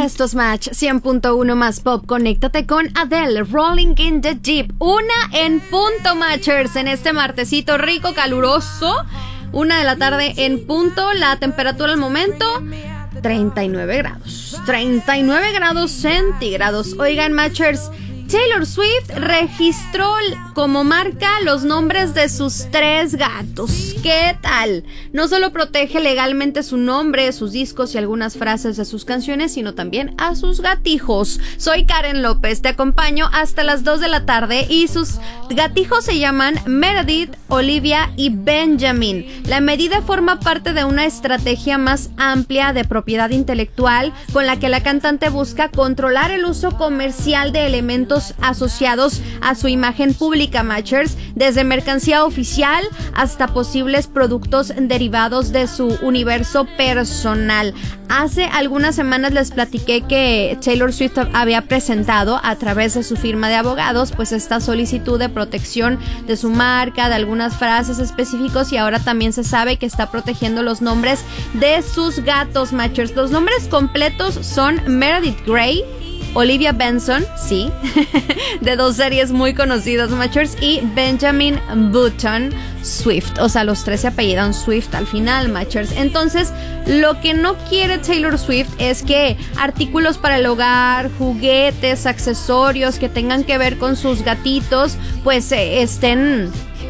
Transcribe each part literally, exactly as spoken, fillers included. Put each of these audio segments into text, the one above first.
Esto es Match cien punto uno más Pop. Conéctate con Adele, Rolling in the Deep. Una en punto, Matchers, en este martesito rico, caluroso. Una de la tarde en punto. La temperatura al momento, treinta y nueve grados. treinta y nueve grados centígrados. Oigan, Matchers, Taylor Swift registró como marca los nombres de sus tres gatos. ¿Qué tal? No solo protege legalmente su nombre, sus discos y algunas frases de sus canciones, sino también a sus gatijos. Soy Karen López, te acompaño hasta las dos de la tarde y sus gatijos se llaman Meredith, Olivia y Benjamin. La medida forma parte de una estrategia más amplia de propiedad intelectual con la que la cantante busca controlar el uso comercial de elementos asociados a su imagen pública, Matchers, desde mercancía oficial hasta posibles productos derivados de su universo personal. Hace algunas semanas les platiqué que Taylor Swift había presentado a través de su firma de abogados pues esta solicitud de protección de su marca, de algunas frases específicos, y ahora también se sabe que está protegiendo los nombres de sus gatos, Matchers. Los nombres completos son Meredith Grey, Olivia Benson, sí, de dos series muy conocidas, Matchers, y Benjamin Button Swift. O sea, los tres se apellidan Swift al final, Matchers. Entonces, lo que no quiere Taylor Swift es que artículos para el hogar, juguetes, accesorios que tengan que ver con sus gatitos, pues eh, estén...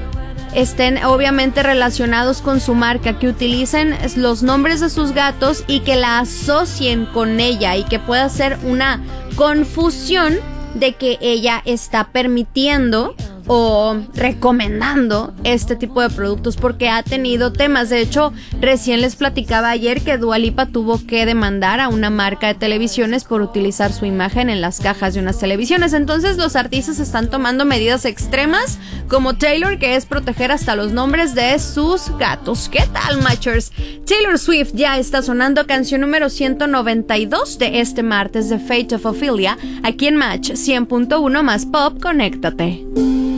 estén obviamente relacionados con su marca, que utilicen los nombres de sus gatos y que la asocien con ella, y que pueda ser una confusión de que ella está permitiendo o recomendando este tipo de productos, porque ha tenido temas. De hecho, recién les platicaba ayer que Dua Lipa tuvo que demandar a una marca de televisiones por utilizar su imagen en las cajas de unas televisiones. Entonces los artistas están tomando medidas extremas, como Taylor, que es proteger hasta los nombres de sus gatos. ¿Qué tal, Matchers? Taylor Swift ya está sonando, canción número ciento noventa y dos de este martes de Fate of Ophelia, aquí en Match cien punto uno más Pop. Conéctate.